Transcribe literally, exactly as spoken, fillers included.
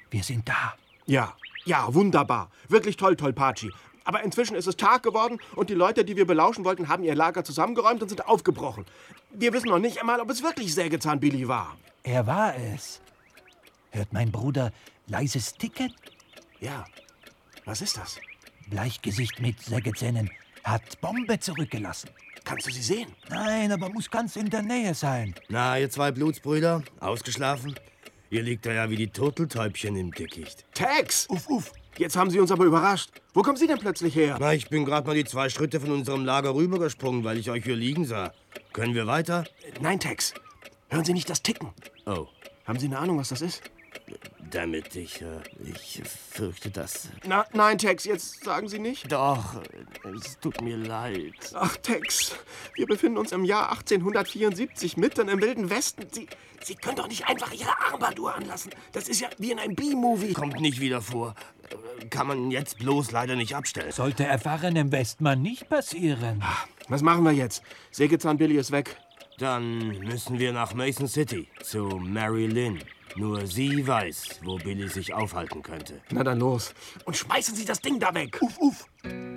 Wir sind da. Ja, ja, wunderbar. Wirklich toll, Tolpatschi. Aber inzwischen ist es Tag geworden und die Leute, die wir belauschen wollten, haben ihr Lager zusammengeräumt und sind aufgebrochen. Wir wissen noch nicht einmal, ob es wirklich Sägezahn-Billy war. Er war es. Hört mein Bruder leises Ticken? Ja. Was ist das? Bleichgesicht mit Sägezähnen hat Bombe zurückgelassen. Kannst du sie sehen? Nein, aber muss ganz in der Nähe sein. Na, ihr zwei Blutsbrüder, ausgeschlafen? Ihr liegt da ja wie die Turteltäubchen im Dickicht. Tex! Uff, uff. Jetzt haben Sie uns aber überrascht. Wo kommen Sie denn plötzlich her? Na, ich bin gerade mal die zwei Schritte von unserem Lager rübergesprungen, weil ich euch hier liegen sah. Können wir weiter? Nein, Tex. Hören Sie nicht das Ticken. Oh. Haben Sie eine Ahnung, was das ist? Damit, ich, äh, ich fürchte das. Na, nein, Tex, jetzt sagen Sie nicht. Doch, es tut mir leid. Ach, Tex, wir befinden uns im Jahr achtzehnhundertvierundsiebzig, mitten im Wilden Westen. Sie, Sie können doch nicht einfach Ihre Armbanduhr anlassen. Das ist ja wie in einem B-Movie. Kommt nicht wieder vor. Kann man jetzt bloß leider nicht abstellen. Sollte erfahrenem Westmann nicht passieren. Was machen wir jetzt? Sägezahn-Billy ist weg. Dann müssen wir nach Mason City, zu Mary Lynn. Nur sie weiß, wo Billy sich aufhalten könnte. Na dann los. Und schmeißen Sie das Ding da weg. Uff, uff.